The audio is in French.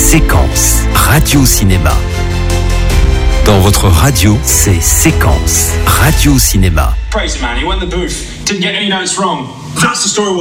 Séquence Radio-Cinéma. Dans votre radio, c'est Séquence Radio-Cinéma. Crazy man, he went in the booth, didn't get any notes wrong. That's the story we'll